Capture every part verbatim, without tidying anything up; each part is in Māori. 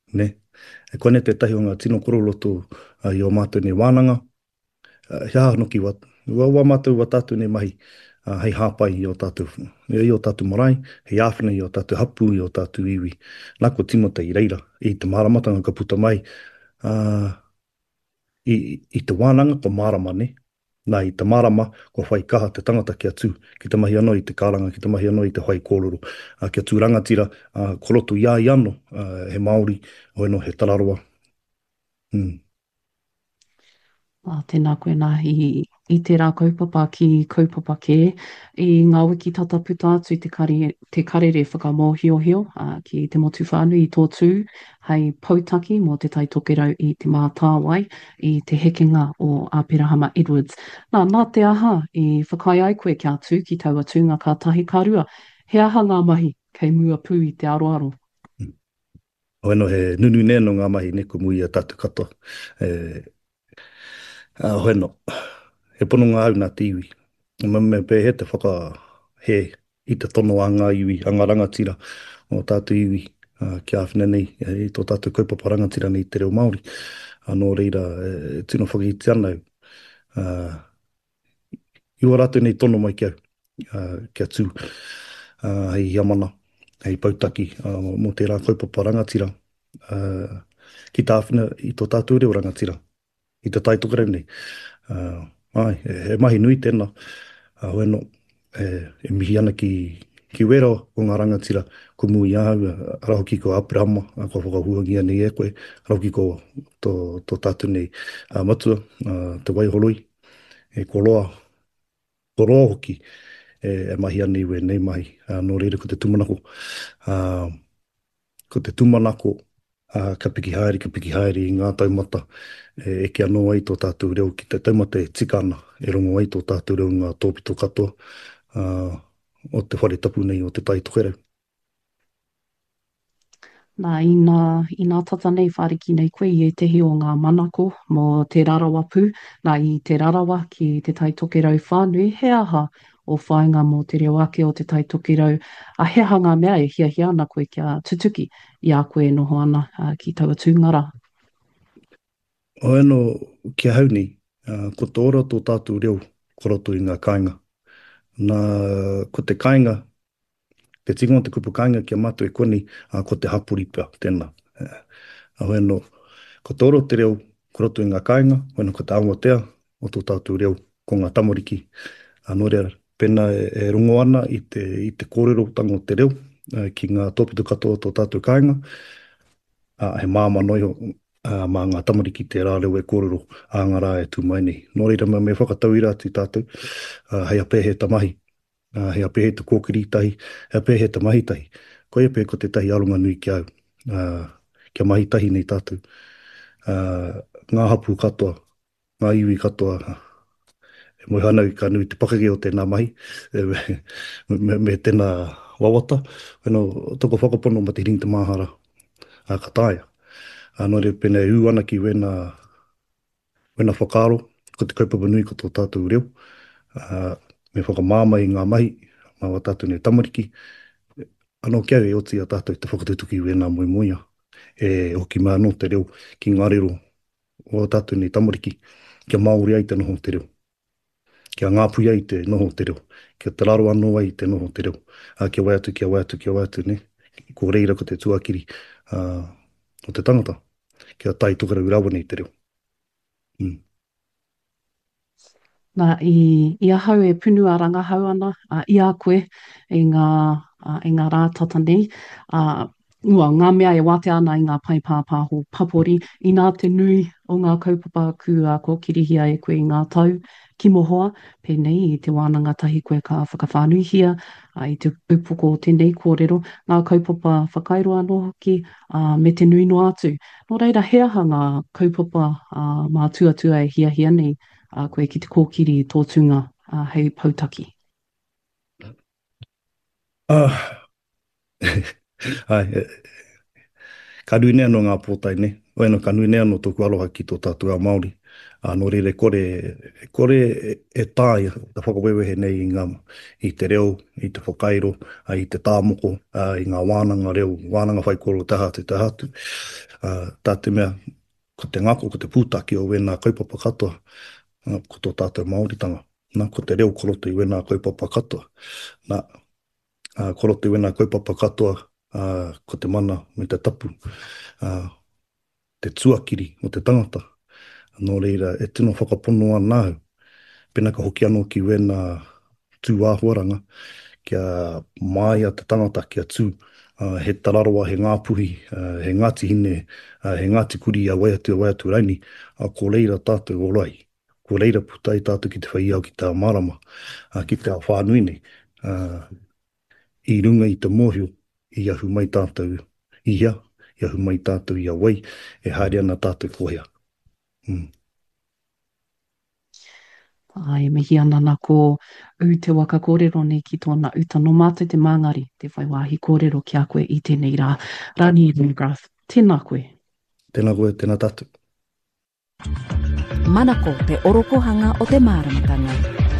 ne. E kone te tahi o ngā tino koroloto uh, i o mātou nei wānanga, uh, hea noki wat, ua, ua mātou wa tātou nei mahi, uh, hei hāpai i o tātou, i o tātou marae, hei āwhina i o tātou hapu, i o tātou iwi. Nā ko Timota i reira, i te māramatanga ka puta mai, uh, i, i te wānanga ko mārama ne, nā i te marama, ko whai kaha te tangata kia tū, ki te mahi anō i te karanga, ki te mahi anō i te whai kōrero, uh, kia tū rangatira, uh, koroto ia i anō, uh, he Māori, o eno he Tararoa. Mm. Uh, tēnā koe nā i, i te rā kaupapa ki kaupapa kē, i ngā wiki tataputa atu i te, kare, te karere whakamōhiohio uh, ki te motu whānui i tō tū, hei pautaki mō te tai tokerau i te mātāwai i te hekenga o Āpirahama Edwards. Nā, nā te aha i whakai ai koe kia tū ki taua tūnga ka tahi kārua, he aha ngā mahi kei mua pū i te aroaro. Mm. O eno he nunu ne no ngā mahi ne ko mui a tātu katoa. E, uh, o eno, he pono ngā au nā te iwi. Me, me pē he te whaka he i te tono a ngā iwi, a ngā rangatira o tātu iwi uh, ki āwhina nei, e, i tō tātu kaupapa rangatira nei te reo Māori. Anō reira, e, tino whakahiti ana au. Uh, I ua rātou nei tono mai kia, uh, kia tū, uh, hei hiamana, hei pautaki, uh, mō te rā kaupapa rangatira, uh, ki tā whina i tō tātou reo rangatira, i te tai tokerau nei. Uh, ai, e, he mahi nui tēnā, uh, hoeno, e, e mihi ana ki, ki wera o ngā rangatira, ko mui ahau, raho ki ko Āpirahama, uh, ko whakahuangia nei e koe, raho ki ko tō, tō tātou nei uh, matua, uh, te waiholoi, e koloa, koloa hoki, e, e mahi ane iwe nei mahi. Uh, nō reira ko te tumanako. Uh, ko te tumanako, uh, ka piki haere, ka piki haere i ngā taumata, e, e kia noa i tō tātou reo ki te taumata e tika ana, e rongo ai tō tātou reo ngā tōpito katoa, uh, o te whare tapu nei o te tai tokerau. Nā, i nā, i nā tata nei whariki nei koe i e tehi o ngā manako mō te rarawa pū, nā i te rarawa ki te tai tokerau whānui, he aha o whāinga mō te reo ake o te tai tokerau, a he aha ngā mea e hia hia ana koe kia tutuki i a koe noho ana uh, ki taua tūngara. O eno kia hau ni, uh, ko te ora tō tātou reo koroto i ngā kāinga. Nā, ko te kāinga, te tingo te kupu kāinga kia mātou e koni, uh, ko te hapuripa tēnā. Uh, Ahoeno, ko te oro te reo koroto i ngā kāinga, hoeno ko te awatea o tō tātou reo ko ngā tamariki. Anō rea, pēnā e, e rungo ana i te, i te kōrero tango te reo, uh, ki ngā tōpito katoa tō tātou kāinga. Uh, he māma noi ho, uh, mā ngā tamariki te rā reo e kōrero a ngā rā e tū mai nei. Nō reira me whakatau i rā tū tātou, uh, hei apē he tamahi, uh, hei apē he te kōkiri tahi, hei apē he te mahi tahi. Koe apē ko te tahi arunga nui ki au, uh, kia mahi tahi nei tātou. Uh, ngā hapu katoa, ngā iwi katoa, e moi hanau ka nui te pakake o tēnā mahi, e, me, me, me tēnā wawata. Weno, toko whakapono ma te ring te mahara, a ka tāia. Anō re pēnei ū ana ki wena, wena whakaro, ko te kaupapa nui ko tō tātou reo. Uh, me whakamāma i ngā mahi, mā wa tātou nei tamariki. Anō kia e oti a tātou te whakatutuki wena moi moia. E hoki mā no te reo ki ngā rero o tātou nei tamariki. Kia Māori ai te noho te reo. Kia ngāpui ai te noho te reo. Kia te raro anō ai te noho te reo. Uh, kia waiatu, kia waiatu, kia waiatu, ne? Ko reira ko te tuakiri uh, o te tangata. Kia tai tukarau rawa nei te reo. Mm. Nā, i, i ahau e punu a rangahau ana, uh, i a koe, i ngā, uh, i ngā rā tata nei, uh, ua, ngā mea e wate ana i ngā pai pāpāho papori, i nā te nui o ngā kaupapa kua ko kirihia e koe i ngā tau, ki mohoa, pēnei i te wānanga tahi koe ka whakawhānuihia, uh, i te upoko o tēnei kōrero, ngā kaupapa whakairo anō hoki, uh, me te nui no atu. Nō reira, he aha ngā kaupapa uh, mā tuatua e hia hia nei, uh, koe ki te kōkiri i tō tunga uh, hei pautaki. Ah, ai, e, ka rui nea no ngā pōtai ne. o eno ka nui nea no tōku aloha ki tō tātua a Māori. Uh, no rere kore, kore e, e tāia, ta whakawewehe nei i, ngā, i te reo, i te whakairo, uh, i te tāmoko, uh, i ngā wānanga reo, wānanga whaikoro te hatu, te hatu. Uh, tā te mea, ko te ngako, ko te pūtaki o wena kaupapa katoa, uh, ko tō tātou Māoritanga. Nā, ko te reo koroto i wena kaupapa katoa. Nā, uh, koroto i wena kaupapa katoa, uh, ko te mana me te tapu, uh, te tuakiri o te tangata. Nō reira, e tino whakapono anā, pena ka hoki anō ki wena tū āhuaranga, kia māia te tangata kia tū, uh, he tararoa, he ngāpuhi, uh, he ngāti hine, uh, he ngāti kuri a waiatu a waiatu raini, a ko reira tātou orai. Ko reira putai tātou ki te whaiau ki tā marama, uh, ki te whānui nei, uh, i runga i te mōhio, i ahu mai tātou ia, i ahu mai tātou ia wai, e haere ana tātou kohea. Mm. Ai, mihi ana nā ko u te waka kōrero nei ki tōna uta no mātou te māngari, te whai wāhi kōrero ki a koe i tēnei rā. Rani Lundgrath, tēnā koe. Tēnā koe, tēnā tātou. Manako te orokohanga o te māramatanga.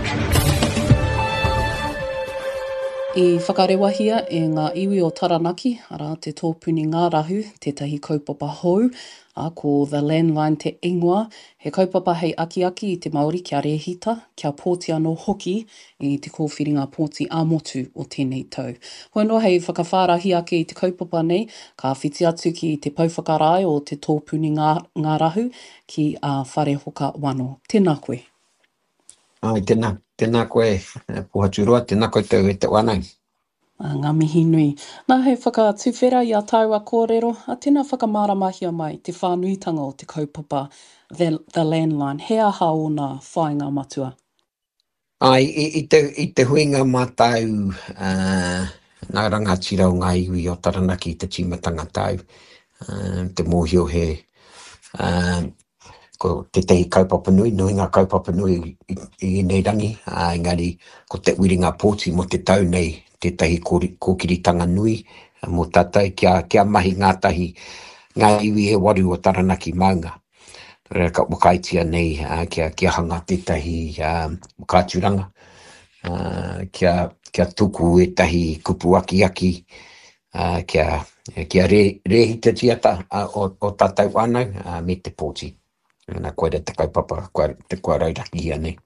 I whakarewahia e ngā iwi o Taranaki, ara te tōpuni ngā rahu, tētahi kaupapa hou, a ko The Landline te ingoa, he kaupapa hei aki aki i te Māori kia rehita, kia pōti anō hoki i te kōwhiringa pōti ā-motu o tēnei tau. Hoi no hei whakawhārahi ake i te kaupapa nei, ka whiti atu ki te pauwhakarai o te tōpuni ngā, ngā rahu ki a Whare Hoka Wano. Tēnā koe. Ai, tēnā, tēnā koe, puhaturua, tēnā koe tau e te wānau. Ngā mihi nui. Nā hei whakatuwhera i a tāua kōrero, a tēnā whakamāramahia mai te whānuitanga o te kaupapa The, the Landline. He aha o nā whāinga matua? Ai, i, i, te, i te huinga mātau, uh, nā rangatira o ngā iwi o Taranaki i te timatanga tau, uh, te mōhio he, uh, ko te tehi kaupapa nui, nui ngā kaupapa nui i, i nei rangi, uh, engari ko te wiringa pōti mo te tau nei, te tehi kōkiritanga nui, uh, mo tātai kia, kia mahi ngā tahi, ngā iwi e waru o Taranaki maunga. Rea ka wakaitia nei, uh, kia, kia hanga te tahi uh, kāturanga, uh, kia, kia tuku e tahi kupu aki aki, uh, kia, kia re, rehita tiata uh, o, o tātai wānau uh, me te pōti. Nā koe te kaupapa, koe te koe rauraki ia nei.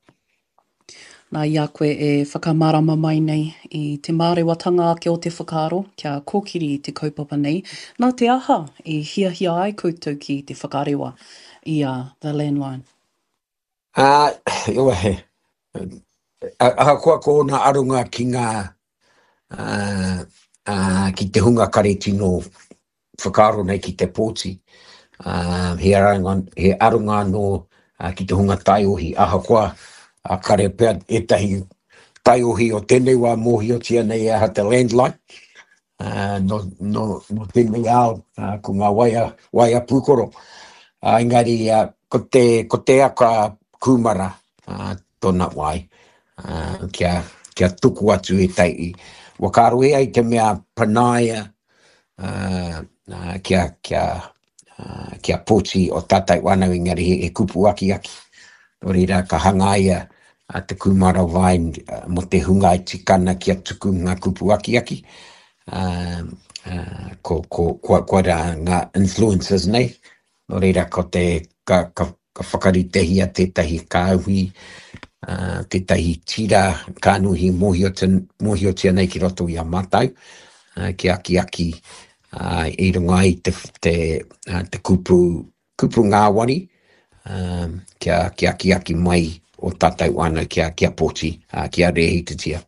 Nā ia koe e whakamārama mai nei i te mārewatanga ake o te whakaaro, kia kōkiri i te kaupapa nei. Nā te aha i hia hia ai koutou ki te whakarewa i a The Landline. Ah, uh, iwa he. Aha koa ko nā arunga ki ngā, uh, uh, ki te hunga kare tino whakaaro nei ki te pōti. Uh, he, arunga, he arunga no uh, ki te hunga taiohi. Aha koa a uh, kare pēr e tahi taiohi o tēnei wā mōhi o tia nei aha te Landline. Uh, no, no, no tēnei ao uh, ko ngā waia, waia pūkoro. Uh, engari, uh, ko, te, ko te aka kumara uh, tōna wai. Uh, kia, kia tuku atu e tai i. Wakaro e ai te mea panaia uh, uh, kia, kia Uh, kia pōti o tātai wānau engari he, he kupu aki aki. Nō reira ka hangaia uh, te kumara vai uh, mo te hunga i tikana kia tuku ngā kupu aki aki. Uh, uh, ko, ko, ko, ko ra ngā influencers nei. Nō reira ko te ka, ka, ka whakaritehi a tētahi kāuhi, uh, tētahi tira kānuhi mōhio tia nei ki roto i a mātau. Uh, ki aki aki. Uh, i runga i te, te, uh, te kupu, kupu ngāwari, um, kia, kia ki aki mai o tātai wānau kia, kia pōti, uh, kia rehi te tia.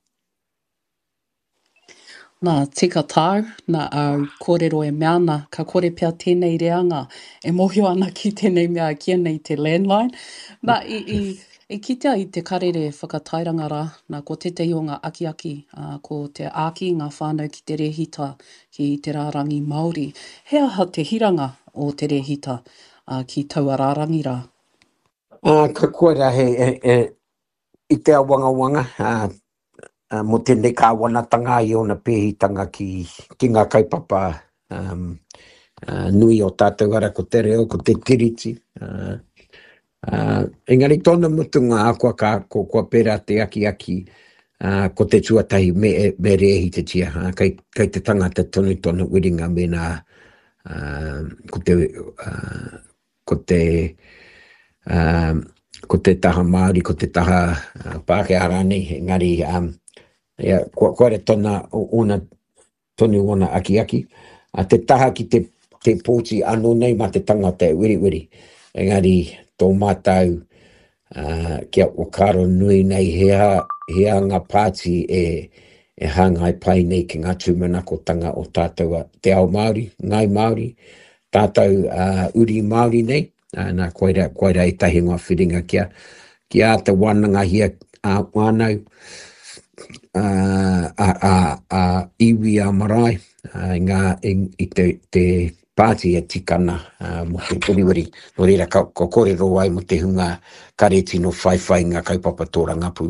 Nā tika tāu, nā au kōrero e meana, ka kore pia tēnei reanga, e mohio ana ki tēnei mea kia nei te Landline. Nā i, i, i kitea i te karere whakatairanga rā, nā ko tetehi o ngā aki aki, uh, ko te āki ngā whānau ki te rehita ki te rārangi Māori. He aha te hiranga o te rehita uh, ki taua rārangi rā? Uh, ka koera he, he, he, i te awanga wanga, uh, Uh, mo tēnei ka wanatanga i ona pēhitanga ki, ki ngā kaupapa um, uh, nui o tātou ara ko te reo, ko te tiriti. Uh, uh, engari tōna mutu ngā akua ka ko kua pera te aki aki uh, ko te tuatahi me, me rehi te tia. Uh, kei, kei te tangata tonu tonu wiringa me nā uh, ko te uh, ko te uh, ko te taha Māori, ko te taha uh, Pākehā rānei, engari um, yeah, ko, ko re tona ona tonu ona aki aki. A te taha ki te, te pōti anō nei ma te tangata e wiri wiri. Engari, tō mātau uh, kia o karo nui nei hea, hea ngā pāti e, e hangai pai nei ki ngā tūmanako tanga o tātou te ao Māori, ngai Māori, tātou uh, uri Māori nei, uh, nā koira, koira e tahi ngā whiringa kia, kia te wānanga hia a uh, wānau, Uh, a, a, a iwi a marae, uh, ngā, i, i te, te pāti e tikana uh, mo te puriwiri. No reira, ka, ko kōrero ai mo te hunga kareti no whai whai ngā kaupapa tōra ngāpū.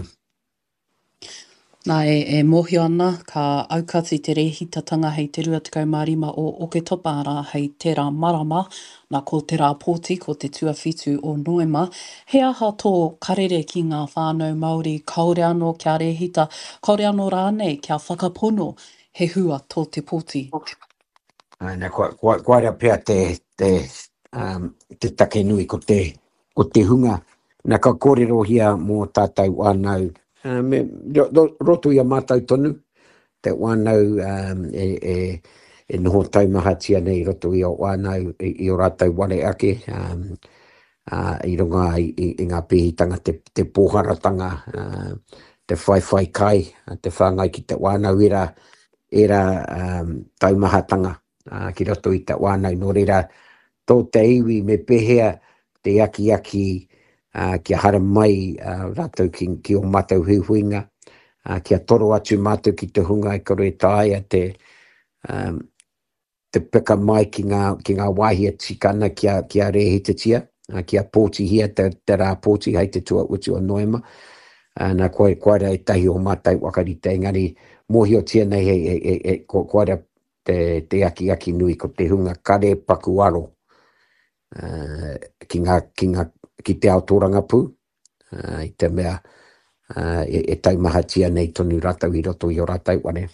Nā e, e mohi ana ka aukati te rehitatanga hei te rua tekau mārima o Oke Topara hei tērā marama, nā ko tērā pōti ko te tuawhitu o Noema. He aha tō karere ki ngā whānau Māori, kaore anō kia rehita, kaore anō rānei kia whakapono he hua tō te pōti. Nā, kua, kua, kua rea pēr te, te, um, te take nui ko te, ko te hunga. Nā ka kōrero hia mō tātou anau. Uh, me, ro, ro, roto ia mātou tonu, te wānau um, e, e, e noho taumahatia nei roto ia o wānau i, i o rātou wale ake, um, uh, i runga i, i, i ngā pihitanga, te, te pōharatanga, uh, te whaiwhai kai, uh, te whāngai ki te wānau era, era um, taumahatanga uh, ki roto i te wānau, no reira tō te iwi me pehea te aki aki Uh, kia hara mai uh, rātou ki, ki o mātou huihuinga, uh, kia toro atu mātou ki te hunga e kore tāia te, um, te pika mai ki ngā, ki ngā wāhia tikana kia, kia rehi te tia, uh, kia pōti hia te, te rā pōti hei te tua utu o Noema. Uh, nā koe, koe e tahi o mātou wakarite, engari mohi o tia nei e, e, e, ko, koe te, te aki aki nui ko te hunga kare pakuaro uh, ki ngā, ki ngā ki te aotoranga pū, uh, i te mea uh, e, e taumahatia nei tonu rātau i roto i o rātau wane.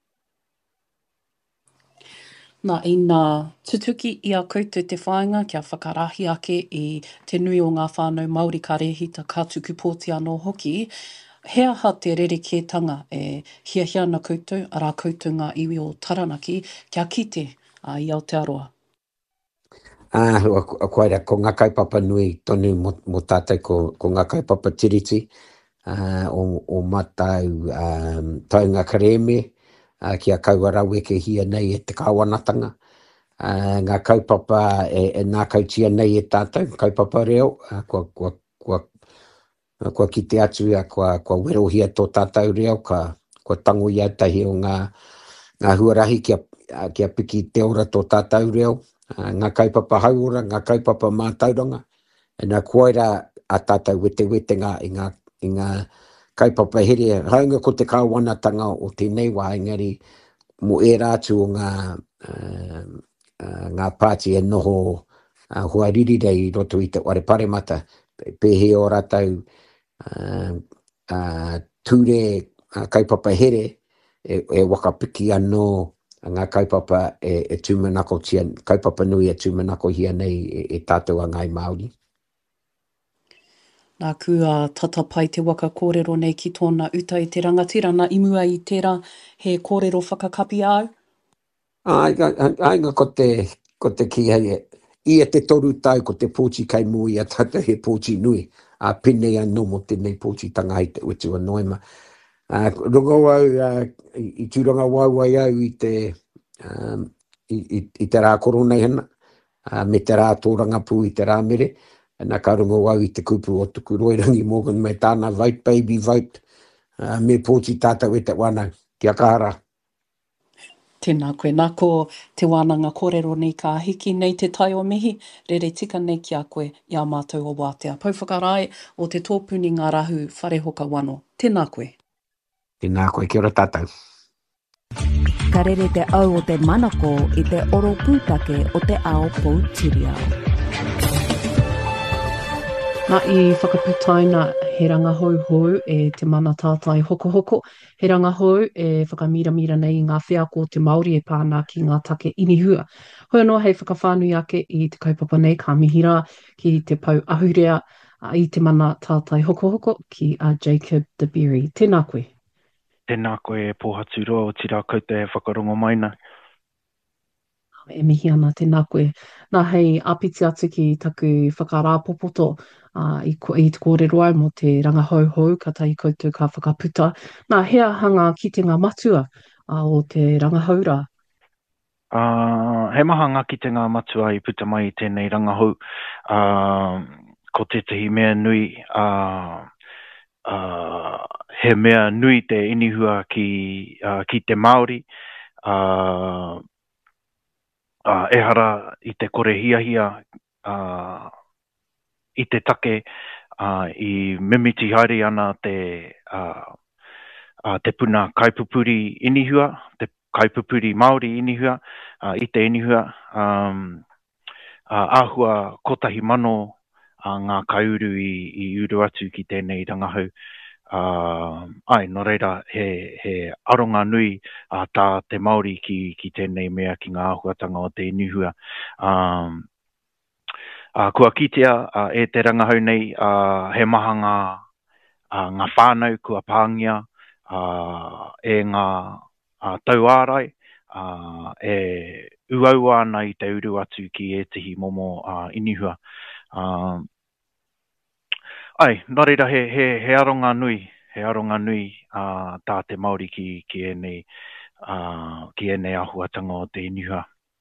Nā i nā tutuki i a koutou te whāinga kia whakarahi ake i te nui o ngā whānau Māori ka rehita ka tuku pōti anō hoki. He aha te rerekētanga e hia hia na koutou, arā koutou ngā iwi o Taranaki, kia kite uh, i Aotearoa. Ah, uh, koeira, ko ngā kaupapa nui tonu mo, mo tātou ko, ko ngā kaupapa tiriti uh, o, o matau um, taunga kareme uh, kia kauarau e ke hia nei e te kāwanatanga. Uh, ngā kaupapa e, e nā kautia nei e tātou, kaupapa reo, uh, kua, kua, kua, kua ki te atu a kua, kua werohia tō tātou reo, ka, kua tango ia tahi o ngā, ngā huarahi kia, kia piki te ora tō tātou reo. Uh, ngā kaupapa hauora, ngā kaupapa mātauranga, e nā koeira a tātou wete wete ngā i ngā, i ngā kaupapa here. Haunga ko te kāwanatanga o tēnei wā, engari mo e rātu o ngā, uh, uh, ngā pāti e noho uh, huariri rei roto i te ware paremata, pehe o rātou uh, uh, ture uh, kaupapa here e, e wakapiki anō ngā kaupapa e, e tūmanako tia, kaupapa nui e tūmanako hia nei e, e tātou a ngai Māori. Nā kua tata pai te waka kōrero nei ki tōna uta i te rangatira, nā imua i tērā he kōrero whakakapi au? Ai, ai, ngā ko te, ko te ki hei, i e te toru tau ko te pōti kai mui a tātou he pōti nui, a pene anō mo tēnei pōti tanga hei te utu a Noema. Uh, runga wau, uh, i, i tūranga wau ai au i te, um, i, i, i te rā korona hana, uh, me te rā tōranga pū i te rā mere, nā ka runga wau i te kupu o tuku Roirangi Morgan me tāna vote, baby vote, uh, me pōti tātou e te wānau, kia kāra. Tēnā koe, nā ko te wānanga kōrero nei ka hiki nei te tai o mihi, rere tika nei ki a koe i a mātou o wātea. Pauwhakarai o te tōpuni ngā rahu wharehoka wano. Tēnā koe. Tēnā koe, kia ora tātou. Ka rere te au o te manako i te oro pūtake o te ao Poutireo. Nā i whakaputaina he rangahauhau e te mana tātai hoko hoko. He rangahau e whakamiramira nei i ngā whiako o te Māori e pāna ki ngā take inihua. Hoi anō hei whakawhānui ake i te kaupapa nei ka mihira ki te pau ahurea a i te mana tātai hoko hoko ki a Jacob de Berry. Tēnā koe. Tēnā koe pōhatu roa o tira koutou e whakarongo maina. E mihi ana tēnā koe. Nā hei apiti atu ki taku whakarāpopoto uh, i, ko, i te kōrero ai mo te rangahauhau ka tai koutou ka whakaputa. Nā hea hanga ki te ngā matua uh, o te rangahaura. Uh, he maha ngā ki te ngā matua i puta mai i tēnei rangahau. Uh, ko tētahi mea nui, uh, uh, he mea nui te inihua ki, uh, ki te Māori. Uh, Uh, ehara i te kore hiahia uh, i te take uh, i mimiti haere ana te uh, uh, te puna kaipupuri inihua, te kaipupuri Māori inihua, uh, i te inihua um, uh, āhua kotahi mano uh, ngā kaiuru i, i uru atu ki tēnei rangahau. Uh, ai, no reira, he, he aronga nui uh, tā te Māori ki, ki tēnei mea ki ngā ahuatanga o te inihua. Um, uh, kua kitea uh, e te rangahau nei, uh, he maha ngā, uh, ngā whānau kua pāngia, uh, e ngā uh, tauārai, uh, e uaua ana i te uru atu ki e tihi momo uh, inihua. Um, Ai, nā reira, he, he, he aronga nui, he aronga nui uh, tā te Māori ki, ki enei, uh, ki enei ahuatanga o te inihua.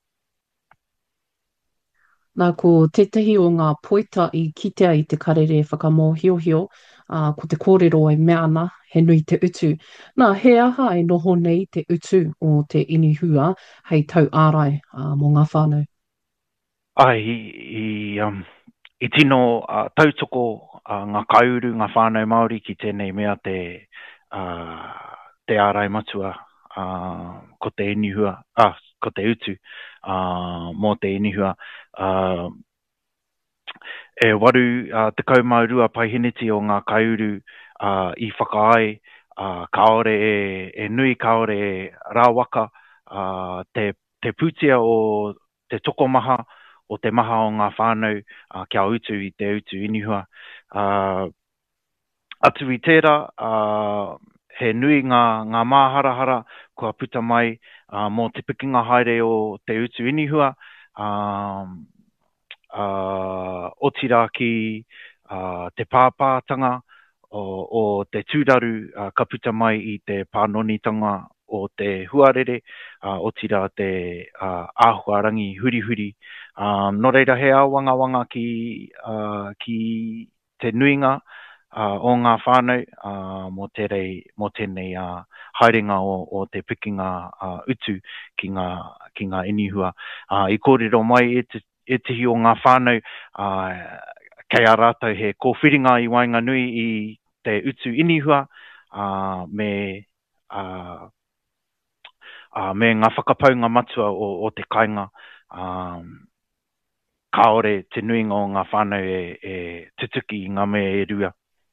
Nā ko tētahi o ngā poita i kitea i te karere whakamōhiohio, uh, ko te kōrero e mea ana, he nui te utu. Nā, he aha e noho nei te utu o te inihua, hei tau ārai uh, mō ngā whānau. Ai, i, i, um, i tino uh, tautoko uh, ngā kaiuru, ngā whānau Māori ki tēnei mea te, uh, te ārai matua uh, ko te inihua, ah, ko te utu uh, mō te inihua. Uh, e waru uh, te kaumaurua paihiniti o ngā kaiuru uh, i whakaai, uh, kaore e, e nui kaore e rāwaka, uh, te, te pūtia o te tokomaha, o te maha o ngā whānau uh, kia utu i te utu inihua. Uh, atu i tērā, uh, he nui ngā, ngā māharahara kua puta mai uh, mō te pikinga haere o te utu inihua. Uh, uh, o tira ki uh, te pāpātanga o, o te tūraru uh, ka puta mai i te pānonitanga o te huarere, uh, o tira te uh, āhuarangi huri huri. Um, no reira he awanga wanga ki, uh, ki te nuinga uh, o ngā whānau uh, mō, terei, mō tēnei uh, haerenga o, o te pikinga uh, utu ki ngā, ki ngā inihua. Uh, I kōrero mai e, te, e tihi o ngā whānau uh, kei a rātou he kōwhiringa i Wainganui i te utu inihua uh, me uh, Uh, me ngā whakapaunga matua o, o te kainga, um, kaore te nuinga o ngā whānau e, e tutuki i ngā mea e rua.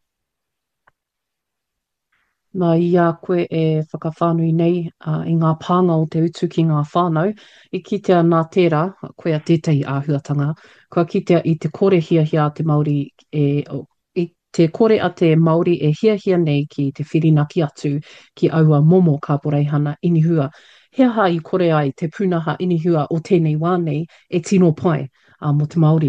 Nā ia koe e whakawhānui nei uh, i ngā pānga o te utu ki ngā whānau. I kitea nā tērā, koe a tētahi āhuatanga, kua kitea i te kore hia hia te Māori e... i te kore a te Māori e hia hia nei ki te whirinaki atu ki aua momo ka poreihana inihua. Hea ha i kore ai te punaha inihua o tēnei wānei e tino pai uh, mo te Māori?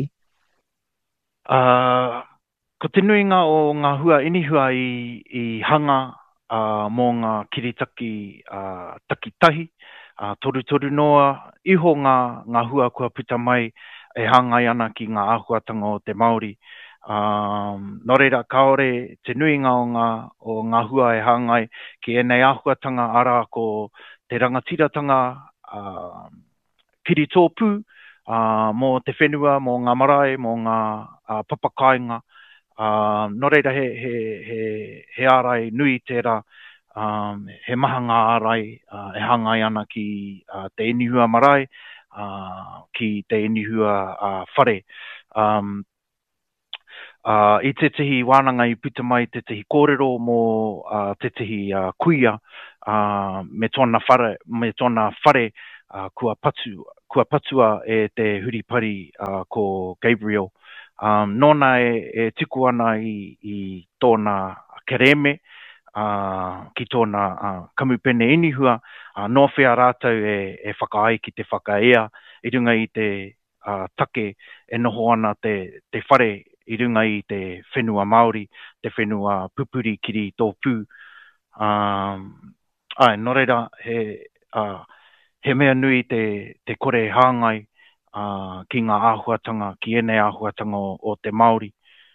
Uh, ko te nuinga o ngā hua inihua i, i hanga uh, mō ngā kiritaki uh, takitahi, uh, toru toru noa, iho ngā, ngā hua kua puta mai e hangai ana ki ngā āhuatanga o te Māori. Um, no reira, kaore te nuinga o ngā, o ngā hua e hangai ki enei āhuatanga ara ko te rangatiratanga uh, kiri tōpū uh, mō te whenua, mō ngā marae, mō ngā uh, papakainga. Uh, no reira, he, he, he, he arai nui tērā um, he maha ngā arai uh, e hangai ana ki uh, te inihua marae, uh, ki te inihua uh, whare. Um, uh, I te tihi wānanga i puta mai te tihi kōrero mō uh, te tihi uh, kuia uh, me tōna whare, me tōna whare uh, kua, patu, kua patua e te huripari uh, ko Gabriel. Um, nōna e, e tiku ana i, i tōna kereme, Uh, ki tōna uh, kamupene inihua, uh, no whea rātou e, e whakaai ki te whakaea, i runga i te uh, take e noho ana te, te whare, i runga i te whenua Māori, te whenua pupuri kiri tō pū. Um, ai, no reira, he, uh, he mea nui te, te kore hāngai uh, ki ngā āhuatanga, ki ene āhuatanga o, o te Māori.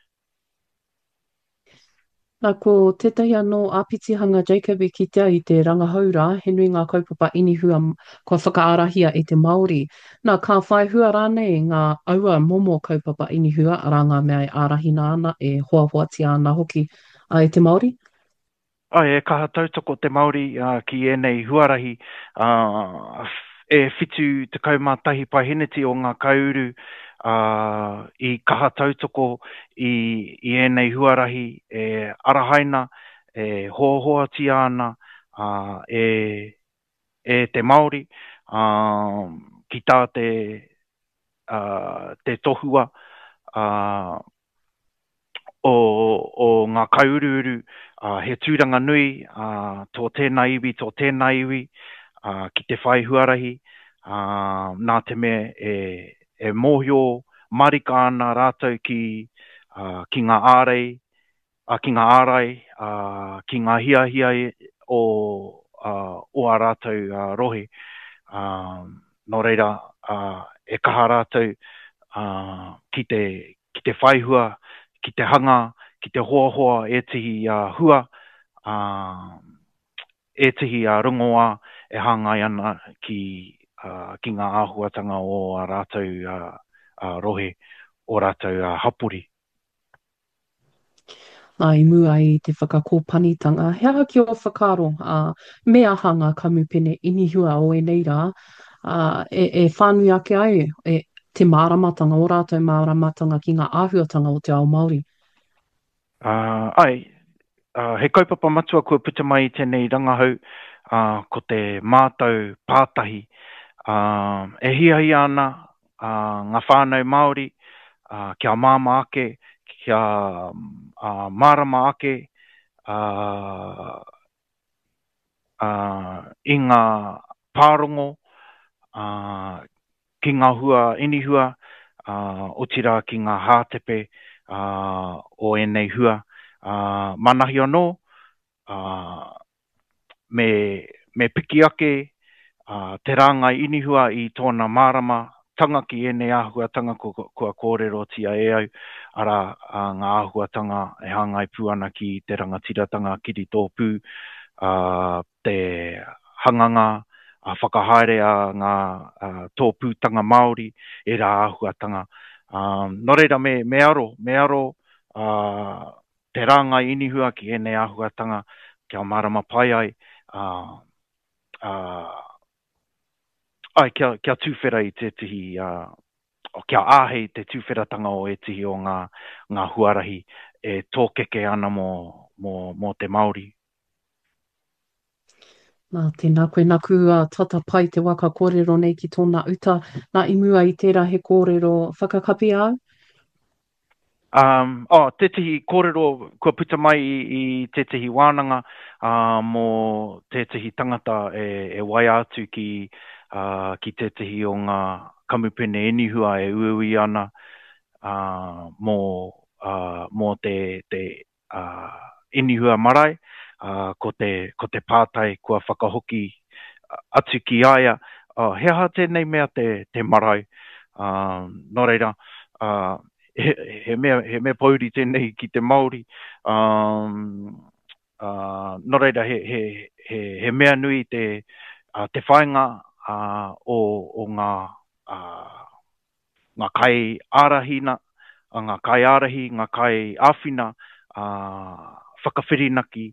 Nā ko tētahi anō āpitihanga Jacob i kitea i te rangahaura, he nui ngā kaupapa inihua kua whakaarahia e te Māori. Nā ka whai hua rānei ngā aua momo kaupapa inihua, arā ngā mea e ārahina ana, e hoahoatia ana hoki a e te Māori? Ai, e kaha tautoko te Māori uh, ki enei huarahi, uh, e whitu te kaumātahi paiheneti o ngā kauru, Uh, i kaha tautoko i, i enei huarahi e arahaina, e hohoatia ana uh, e, e te Māori uh, ki tā te, uh, te tohua uh, o, o ngā kaururu uh, he tūranga nui uh, tō tēnā iwi, tō tēnā iwi uh, ki te whai huarahi uh, nā te mea e e mōhio marika ana rātou ki, uh, ki ngā ārei, uh, ki ngā ārai, uh, ki ngā hia hia o, uh, o a rātou uh, rohe. Uh, no reira, uh, e kaha rātou uh, ki, te, ki te whaihua, ki te hanga, ki te hoa hoa e tihi uh, hua, uh, e tihi uh, rungoa e hangai ana ki Uh, ki ngā āhuatanga o a rātou uh, uh, rohe, o rātou uh, hapori. Nā i mua i te whakakōpanitanga. He aha ki o whakaro, uh, mea hanga kamupene inihua o e nei rā, uh, e, e whānui ake ai, e te māramatanga o rātou māramatanga ki ngā āhuatanga o te ao Māori. Uh, ai, uh, he kaupapa matua kua puta mai tēnei rangahau, uh, ko te mātou pātahi, Uh, e hia hia ana uh, ngā whānau Māori, uh, kia māma ake, kia uh, marama ake, uh, uh, i ngā pārongo, uh, ki ngā hua inihua, uh, o tira ki ngā hātepe uh, o enei hua. Uh, manahi anō, uh, me, me piki ake, Uh, te rāngai inihua i tōna mārama tanga ki ene āhuatanga kua, kua kōrero tia e au, ara uh, ngā āhuatanga e hangai puana ki te rangatiratanga kiri tō pū, uh, te hanganga, uh, whakahaere a ngā uh, tō pūtanga Māori e rā āhuatanga. Um, no reira me, me aro, me aro uh, te rāngai inihua ki ene āhuatanga kia mārama pai ai, uh, uh, ai, kia, kia tūwhera i te tihi, uh, o kia āhei te tūwheratanga o e tihi o ngā, ngā huarahi e tōkeke ana mō, mō, mō te Māori. Nā, tēnā koe naku uh, tata pai te waka kōrero nei ki tōna uta. Nā i mua i tērā he kōrero whakakapi au? Um, oh, te tihi kōrero kua puta mai i, i te tihi wānanga uh, mō te tihi tangata e, e wai atu ki Uh, ki te tihi o ngā kamupene inihua e uiui ana uh, mō, uh, mō te, te uh, inihua marae, uh, ko, te, ko te pātai kua whakahoki atu ki aia. Uh, he aha tēnei mea te, te marae. Uh, no reira, uh, he, he, mea, he mea pauri tēnei ki te Māori. Um, uh, no reira, he, he, he, he mea nui te, uh, te whainga Uh, o, o ngā, uh, ngā kai ārahina, uh, ngā kai ārahi, ngā kai āwhina, uh, whakawhirinaki,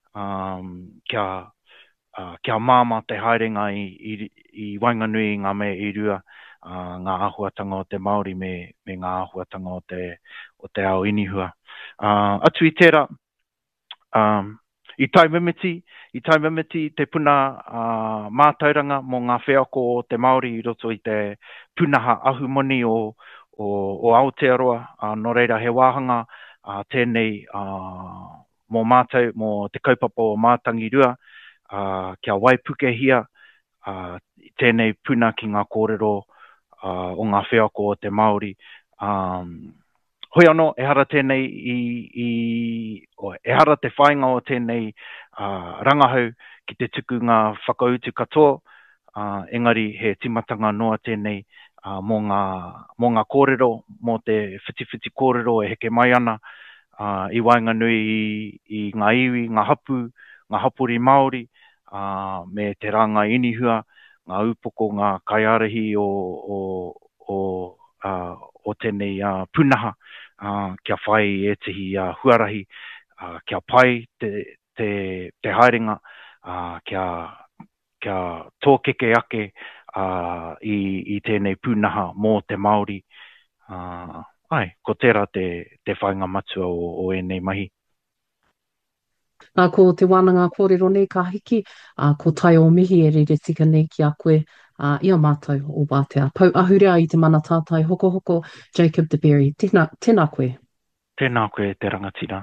um, kia, uh, kia māma te haerenga i, i, i Wainganui ngā me i rua, uh, ngā ahuatanga o te Māori me, me ngā ahuatanga o te, o te ao inihua. Uh, atu i tērā, um, I tai mimiti, i tai mimiti te puna uh, mātauranga mō ngā wheako o te Māori i roto i te punaha ahumoni o, o, o Aotearoa, uh, no reira he wāhanga, uh, tēnei uh, mō mātau, mō te kaupapa o Mātangirua, uh, kia Waipukehia, uh, tēnei puna ki ngā kōrero uh, o ngā wheako o te Māori. Um, Hoi anō, e hara tēnei i, i o, e hara te whainga o tēnei uh, rangahau ki te tuku ngā whakautu katoa, uh, engari he timatanga noa tēnei uh, mō, ngā, mō ngā kōrero, mō te whiti-whiti kōrero e heke mai ana uh, i Wainganui i, i ngā iwi, ngā hapu, ngā hapuri Māori, uh, me te ranga inihua, ngā upoko, ngā kaiarahi o, o, o uh, o tēnei uh, punaha, uh, kia whai e tihi uh, huarahi, uh, kia pai te, te, te haerenga, uh, kia, kia tōkeke ake uh, i, i tēnei punaha mō te Māori. Uh, ai, ko tērā te, te whainga matua o, o enei mahi. Nā ko te wānanga kōrero nei ka hiki, uh, ko tai o mihi e rere tika nei ki a koe, uh, ia mātou o Wātea. Pau ahurea i te mana tātai hoko hoko, Jacob de Berry. Tēnā, tēnā koe. Tēnā koe te rangatira.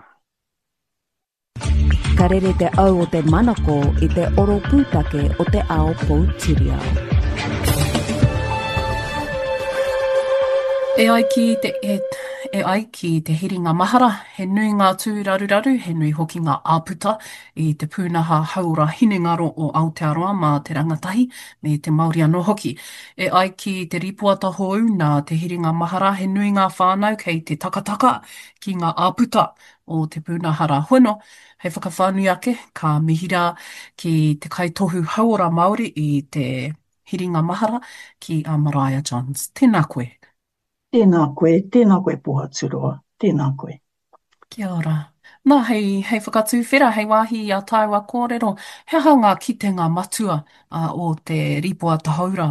Ka rere te au o te manako i te oro pūtake o te ao Poutireo. E ai ki te... E, E ai ki te hiringa mahara, he nui ngā tū raruraru, he nui hoki ngā āputa i te pūnaha haura hinengaro o Aotearoa mā te rangatahi me te Māori anō hoki. E ai ki te ripuata hou nā te hiringa mahara, he nui ngā whānau kei te takataka ki ngā āputa o te pūnahara hono. Hei whakawhānui ake, ka mihira ki te kaitohu haura Māori i te hiringa mahara ki a Mariah Johns. Tēnā koe. Tēnā koe, tēnā koe Pohaturoa, tēnā koe. Kia ora. Nā, hei, hei whakatū whera, hei wāhi i a Taiwa kōrero, he hao ngā kitenga matua uh, o te ripua tahaura?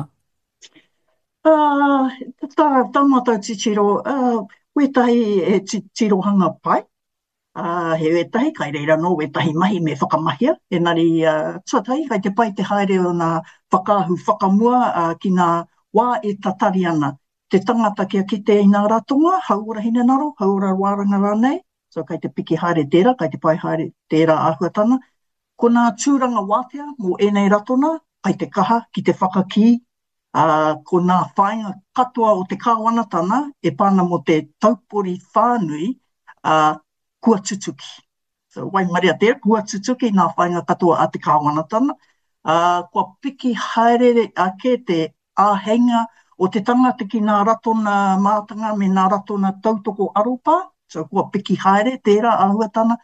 Uh, tā, tā mātou titiro, uh, wetahi e tirohanga pai, uh, he wetahi kai reira no wetahi mahi me whakamahia, enari uh, tuatahi kai te pai te haere o nā whakaahu whakamua uh, ki nā wā e tatari ana. Te tangata kia kite i nā ratonga, haura hine naro, haura wāranga rānei, so kai te piki haere tērā, kai te pai haere tērā āhuatana. Ko nā tūranga wātea mō enei ratona, kai te kaha ki te whakaki, uh, ko nā whainga katoa o te kāwanatana, e pāna mō te taupori whānui, uh, kua tutuki. So, wai maria tērā, kua tutuki nā whainga katoa a te kāwanatana. Uh, kua piki haere ake te āhenga o te tangata ki nā ratona mātanga me nā ratona tautoko aropa, so kua piki haere, tērā āhuatana.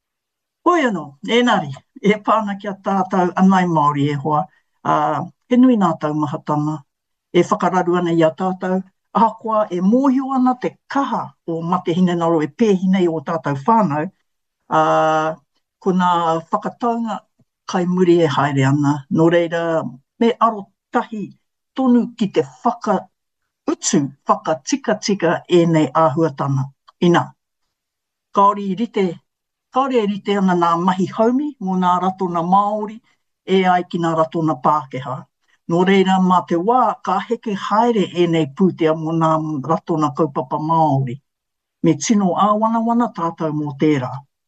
Hoi anō, enari, e pāna ki a tātou anai Māori e hoa, uh, he nui nā taumahatanga, e whakararu ana i a tātou, ahakoa e mōhio ana te kaha o mate hine naro e pēhinei o tātou whānau, uh, ko nā whakataunga kai muri e haere ana, no reira me aro tahi, tonu ki te whaka utu, whaka tika tika e nei āhuatana. Ina, kaori rite, kaori e rite ana nā mahi haumi, mō nā ratona Māori, e ai ki nā ratona Pākehā. Nō reira mā te wā, ka heke haere e nei pūtea mō nā ratona kaupapa Māori. Me tino āwana-wana tātou mō tērā.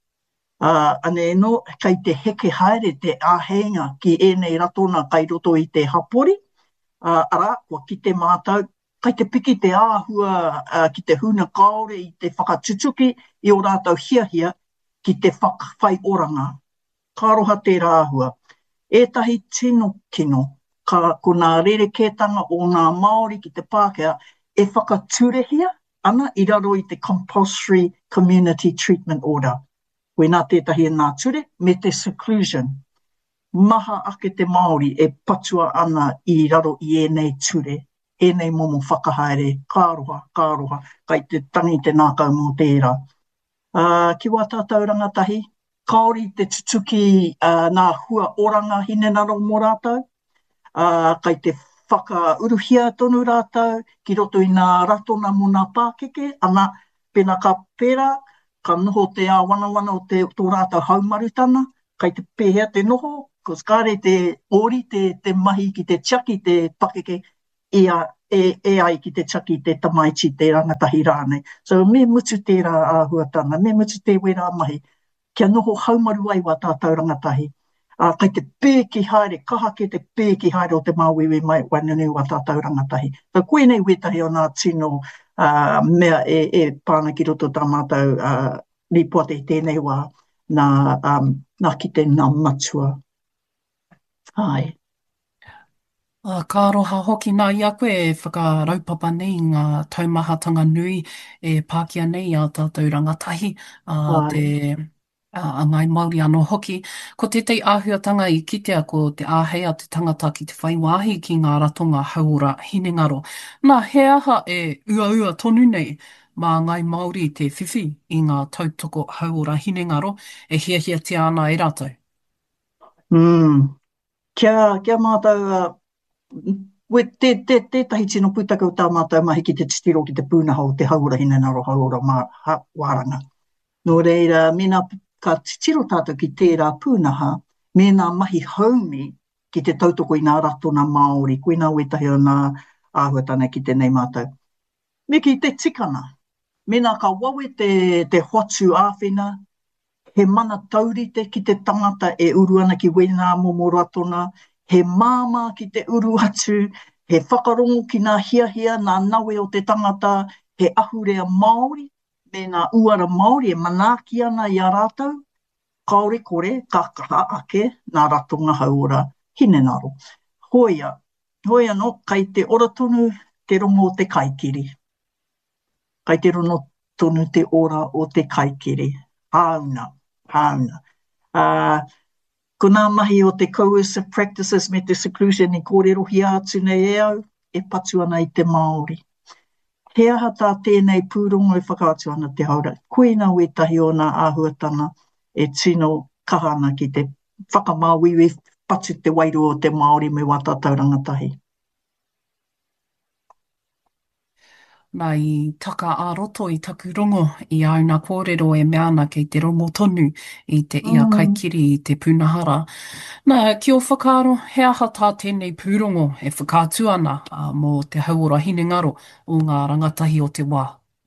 Uh, ane no, kai te heke haere te āhenga ki e nei ratona kai roto i te hapori, Uh, ara, kua ki te mātou, kai te piki te āhua uh, ki te huna kaore i te whakatutuki i o rātou hiahia ki te whakawhai oranga. Kāroha tērā āhua. Ētahi tino kino, ka ko nā rerekētanga o nā Māori ki te Pākehā e whakaturehia ana i raro i te Compulsory Community Treatment Order. Koe nā tētahi e nā ture, me te seclusion. Maha ake te Māori e patua ana i raro i enei ture, enei momo whakahaere, kāroha, kāroha, kai te tangi te nākau mō tērā. Uh, ki wā tātou rangatahi, kaori te tutuki uh, nā hua oranga hinenaro mō rātou, uh, kai te whakauruhia tonu rātou, ki roto i nā ratona mō nā Pākeke, ana pena ka pera, ka noho te āwanawana o te tō rātou haumarutana, kai te pēhea te noho, kos kāre te ori, te, te mahi ki te tiaki, te Pākeke, e, a, e, e ai ki te tiaki, te tamaiti, te rangatahi rānei. So me mutu tērā āhuatana, me mutu te wera mahi, kia noho haumaru ai wa tātou rangatahi. Uh, kai te pē ki haere, kaha ke te pē ki haere o te māwiwi mai wainunu wa tātou rangatahi. So koe nei wetahi o nā tino uh, mea e, e pāna ki roto tā mātou uh, ripua te tēnei wā nā, um, nā ki te nā matua. Ai. Uh, ka aroha hoki nā i a koe e whakaraupapa nei ngā taumahatanga nui e Pākia nei a tātou rangatahi a Ai. te uh, a ngai Māori anō hoki. Ko te tei āhuatanga i kitea ko te āhea te tangata ki te whaiwāhi ki ngā ratonga hauora hinengaro. Nā, he aha e ua ua tonu nei mā ngai Māori te whiwhi i ngā tautoko hauora hinengaro e hiahiatia ana e rātou. Mm. Kia, kia mātou, uh, we te, te, tētahi tino pūtaka o tā mātou mahi ki te titiro ki te pūnaha o te hauora hinenaro hauora mā, ha, wāranga. Nō reira, mena ka titiro tātou ki tērā pūnaha, mena mahi haumi ki te tautoko i nā ratona Māori, koe nā wetahi o nā āhuatana ki tēnei mātou. Me ki te tikana, mena ka wawe te, te hoatu āwhina, he mana taurite ki te tangata e uru ana ki wena momo ratona, he māma ki te uru atu, he whakarongo ki nā hiahia, nā nawe o te tangata, he ahurea Māori, me nā uara Māori e manaki ana i a rātou, kaore kore, ka kaha ake nā ratonga hauora hinenaro. Hoia, hoia no, kai te ora tonu te rongo o te kaikiri. Kai te rono tonu te ora o te kaikiri. Hauna, hauna. Uh, ko nā mahi o te coercive practices me te seclusion i kōrero hi atu nei e au, e patu ana i te Māori. He aha tā tēnei pūrongo e whakaatu ana te haura. Koe nā wetahi o nā āhuatana e tino kahana ki te whakamāwiwi patu te wairu o te Māori me wā tātou rangatahi. Nā i taka ā-roto i taku rongo i au nā kōrero e meana kei te rongo tonu i te ia Mm. kaikiri i te punahara. Nā, ki o whakaaro, he aha tā tēnei pūrongo e whakātu ana uh, mō te hauora hinengaro o ngā rangatahi o te wā.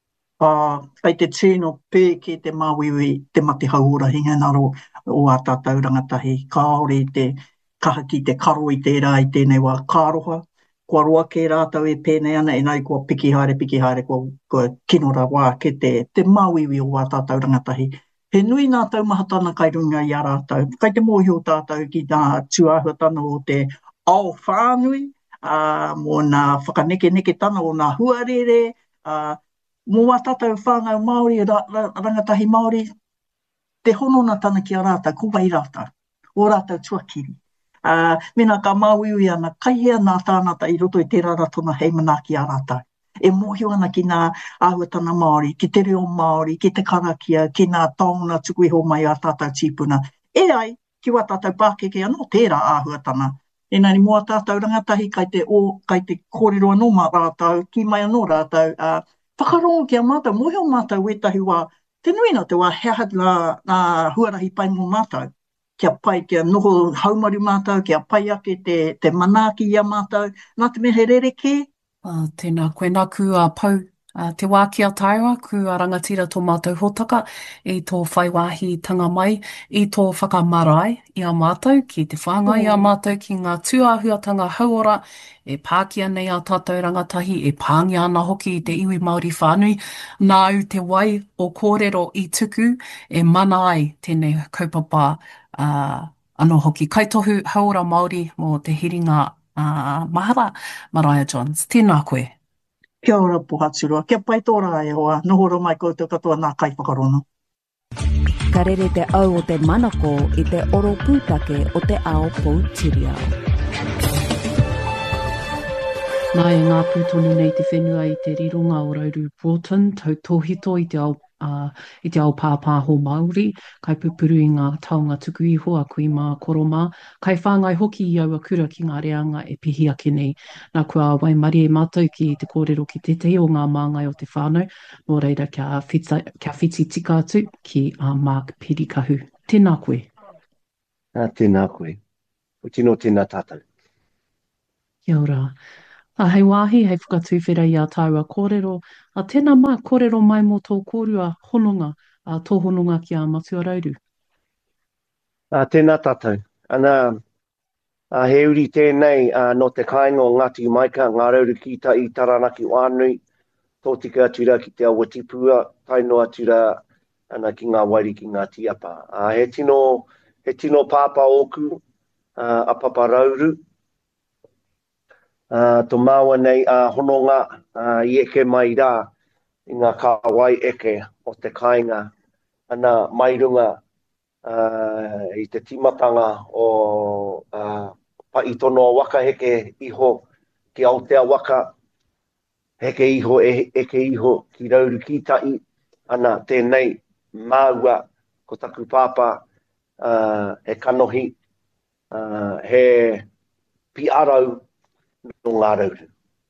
Uh, ai te tino pē ki te māwiwi te mate hauora hingenaro o a tātou rangatahi. Kāore te kaha ki te karo i tērā i tēnei wā kāroha. Kua roa ke rātou e pēnei ana, e nai kua piki haere, piki haere, kua, kua kinora wā ke te, te māwiwi o a tātou rangatahi. He nui nā taumahatana kai runga i a rātou. Kai te mōhi o tātou ki nā tuāhuatana o te ao whānui, uh, mō nā whakaneke neke tana o nā huarere, uh, mō wā tātou whāngau Māori, ra, ra, rangatahi Māori, te honona tana ki a rātou, ko wai rātou, o rātou tuakiri. Uh, mena ka māwiwi ana, kaihea nā tānata i roto i tērā ratona hei manaki a rātou. E mōhio ana ki nā āhuatana Māori, ki te reo Māori, ki te karakia, ki nā taonga tuku iho mai a tātou tīpuna. E ai, ki wā tātou Pākeke anō tērā āhuatana. Enari mua tātou rangatahi kai te, o, kai te kōrero anō mā rātou, ki mai anō rātou, uh, whakarongo ki a mātou, mōhio mātou wetahi wā, te nui no te wā hea nā, nā huarahi pai mō mātou. Kia pai, kia noho haumaru mātou, kia pai ake te, te manaki ia mātou, nā te mehe rereke. Uh, tēnā koe nā kua pau uh, te wā kia taiwa, kua rangatira tō mātou hotaka i tō whaiwāhi tanga mai, i tō whakamarae i a mātou, ki te whāngai i a mātou ki ngā tuāhuatanga hauora, e Pākia nei a tātou rangatahi, e pāngia ana hoki i te iwi Māori whānui, nā u te wai o kōrero i tuku, e mana ai tēnei kaupapa uh, anō hoki. Kaitohu hauora Māori mō te hiringa uh, mahara, Mariah Johns. Tēnā koe. Kia ora pohaturua, kia pai tōra e hoa, nohoro mai koutou katoa nā kai whakarono. Ka rere te au o te manako i te oro pūtake o te ao Poutireo. Nā e ngā pūtonu nei te whenua i te rirunga o Rauru Broughton, tau tōhito i te ao uh, i te ao pāpā ho Māori, kai pupuru i ngā taonga tuku iho a kui mā koroma, kai whāngai hoki i aua kura ki ngā reanga e pihi ake nei. Nā kua wai mari e mātou ki te kōrero ki te te o ngā māngai o te whānau, mō reira kia, whita, kia whiti tika atu ki a Mark Perikahu. Tēnā koe. Nā tēnā koe. O tino tēnā tātou. Kia ora. A hei wāhi, hei whakatuwhera i a tāua kōrero, a tēnā mā kōrero mai mō tō kōrua hononga, a tō hononga ki a Matua Rauru. Nā tēnā tātou. Ana, a he uri tēnei a, no te kāinga o Ngāti Maika, ngā rauru ki ta i Taranaki Wānui, tō tika atura ki te awa tipua, taino atura ana ki ngā wairi ki ngā tiapa. A, he tino, he tino pāpa oku, a, a Papa Rauru, Uh, to māua nei a uh, hononga uh, i eke mai rā i ngā kāwai eke o te kāinga ana mairunga uh, i te timatanga o uh, paitono waka heke iho ki Aotea waka heke iho e, eke iho ki Rauru Kitai ana tēnei māua ko taku pāpā uh, e kanohi uh, he piarau no ngā rauru.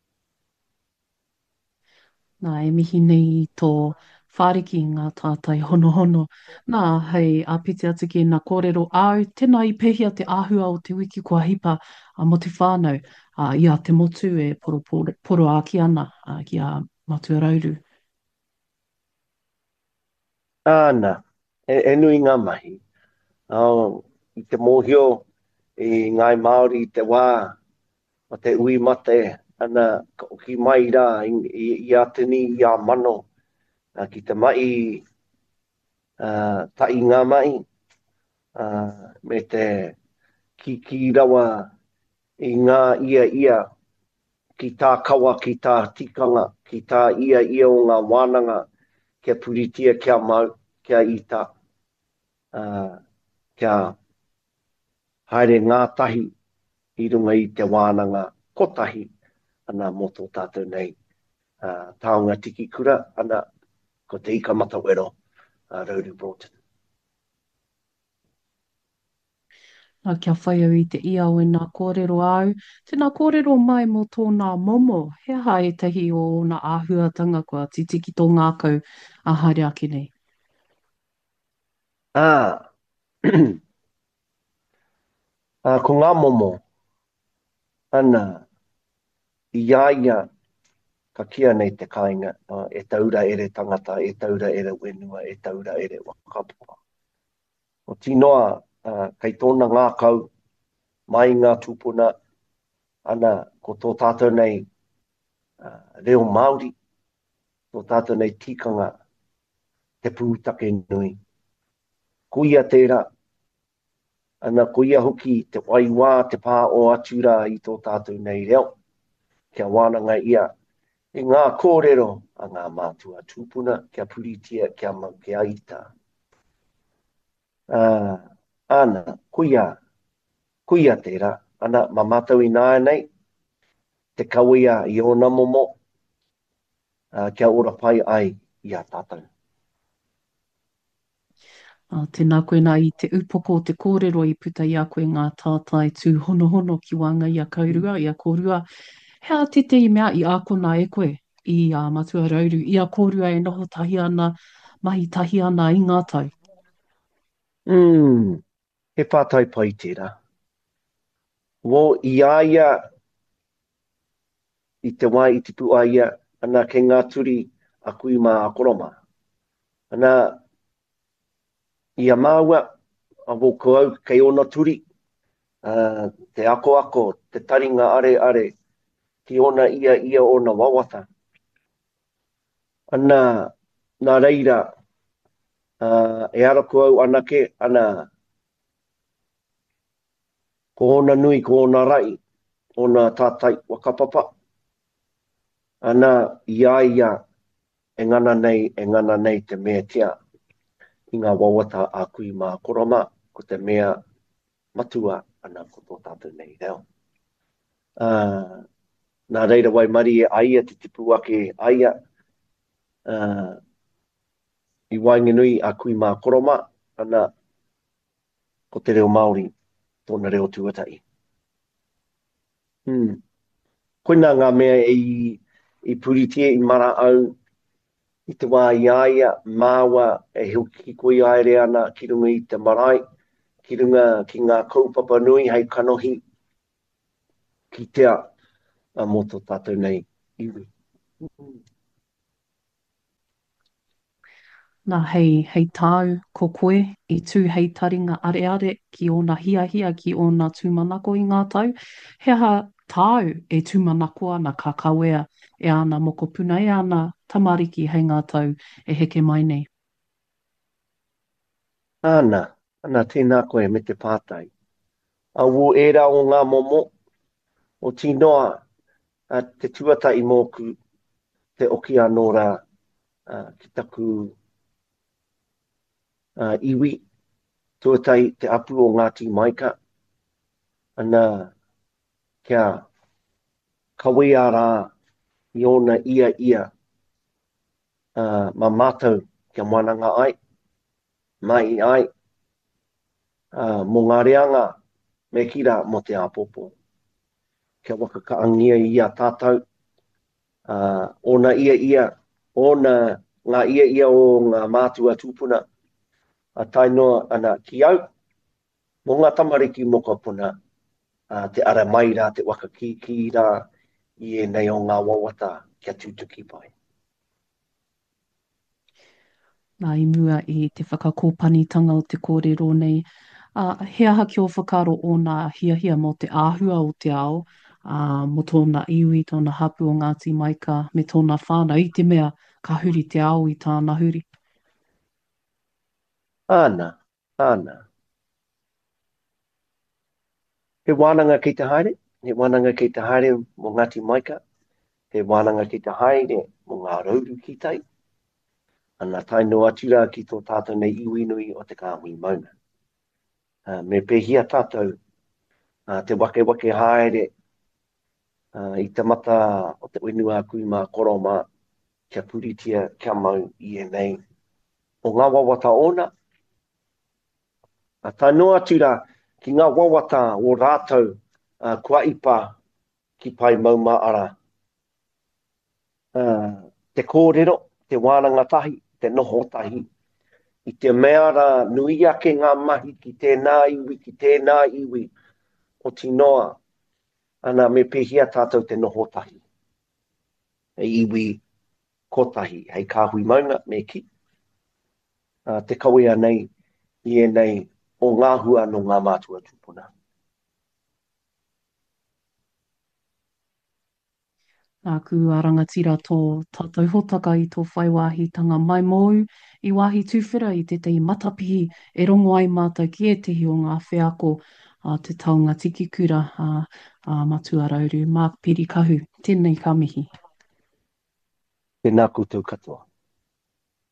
Nā, e mihi nei tō whāriki ngā tātai hono hono. Nā, hei āpiti atu ki ngā kōrero au, tēnā i pehia te āhua o te wiki kua hipa a mo te whānau, a ia te motu e poro, poro, poro āki ana a, ki a Matua Rauru. Āna, e, e nui ngā mahi. Uh, I te mōhio i ngai Māori i te wā, o te ui mate, ana ki mai rā i, i, i atini i a mano, uh, ki te mai uh, tai ngā mai, uh, me te ki, ki rawa i ngā ia ia, ki tā kawa, ki tā tikanga, ki tā ia ia o ngā wānanga, kia puritia, kia mau, kia ita, uh, kia haere ngā tahi i runga i te wānanga kotahi ana mō tō tātou nei. Uh, taonga tiki kura ana ko te ika matawero uh, Rauru Broughton. Nā kia whai au i te ia o nā kōrero au. Tēnā kōrero mai mō tōna momo, he aha e tahi o nā āhuatanga kua titiki tō ngākau a haere ake nei. Ah, uh, ko ngā momo, ana, i iaia ka kia nei te kāinga, uh, e taura ere tangata, e taura ere wenua, e taura ere wakapoa. O tinoa, uh, kei tōna ngā kau, mai ngā tūpuna, ana, ko tō tātou nei uh, reo Māori, tō tātou nei tikanga, te pūtake nui. Kuia tērā, ana kuia hoki te waiwā, te pā o atura i tō tātou nei reo, kia wānanga ia, e ngā kōrero a ngā mātua tūpuna, kia puritia, kia mau, kia ita. Uh, ana, kuia, kuia tērā, ana mamatau i nāia nei, te kawia i ona momo, uh, kia ora pai ai i a tātou. Uh, tēnā koe nā i te upoko o te kōrero i puta i a koe ngā tātai tū hono hono ki wanga i a kaurua, i a kōrua. Hea te te i mea i a kona e koe i a Matua Rauru, i a kōrua e noho tahi ana, mahi tahi ana i ngā tau. Mm, he pātai pai tērā. Wo i aia, i te wai i te pu aia, ana ke ngā turi a kui mā a koroma. Ana, i a māua, a wo koau kei ona turi, uh, te ako ako, te taringa are are, ki ona ia ia ona wawata. Ana, nā reira, uh, e ara koau anake, ana, ko ona nui, ko ona rai, ona tātai wakapapa. Ana, ia ia, e ngana nei, e ngana nei te mea tia, i ngā wawata a kui mā koroma, ko te mea matua ana ko tō tātou nei reo. Uh, nā reira wai mari e aia te tipu ake aia, uh, i wainga nui a kui mā koroma, ana ko te reo Māori, tōna reo tuatai. Hmm. Koina ngā mea i, i puritia i mara au, i te wā i aia, māua e huki koi aere ana ki runga i te marae, ki runga ki ngā kaupapa nui hei kanohi, ki tea a moto tātou nei iwi. Nā hei, hei tāu ko koe i tū hei taringa are are ki ona hia hia ki ona tūmanako i ngā tau. He aha tāu e tūmanako ana ka kawea e ana mokopuna e ana tamariki hei ngā tau e heke mai nei. Ana, ana tēnā koe me te pātai. A wu era o ngā momo, o tinoa a te tuata i mōku te oki anō rā uh, ki taku uh, iwi, tuatai te apu o Ngāti Maika, ana kia kawea rā i ona ia ia uh, ma mātou kia moananga ai, mai ai, uh, mō ngā reanga me kira mo te apopo. Kia waka ka angia i ia tātou, uh, ona ia ia, ona ngā ia ia o ngā mātua tūpuna, a tainoa ana ki au, mō ngā tamariki mokopuna, uh, te ara mai rā, te waka ki ki rā, i e nei o ngā wawata kia tūtuki pai. Nā i mua i te whakakōpanitanga o te kōrero nei. Uh, he aha ki o whakaro o nā hia hia mo te āhua o te ao, uh, mo tōna iwi, tōna hapu o Ngāti Maika, me tōna whānau, i te mea ka huri te ao i tāna huri. Ana, ana. He wānanga ki te haere, he wānanga ki te haere mo Ngāti Maika, he wānanga ki te haere mo ngā rauru ki tai, ana taino atura ki tō tātou nei iwi nui o te kāhui mauna. Uh, me pehia tātou uh, te wake wake haere uh, i te mata o te wenua kui mā koroma kia puritia kia mau i e nei. O ngā wawata ona, a taino atura ki ngā wawata o rātou uh, kua ipa ki pai mauma ara. Uh, te kōrero, te wānanga tahi, te noho tahi, i te mea rā nui ake ngā mahi ki tēnā iwi, ki tēnā iwi o tinoa, ana me pehia tātou te noho tahi. E iwi kotahi, hei kāhui maunga me ki. Uh, te kawea nei, i e nei, o ngā hua no ngā mātua tūpuna. Nā ku arangatira tō tātou hotaka i tō whaiwāhitanga mai mou i wāhi tūwhera i te tei matapihi e rongo ai mātou ki e tehi o ngā wheako a te taunga tiki kura a, a matua rauru. Mā piri kahu, tēnei ka mihi. Tēnā koutou katoa.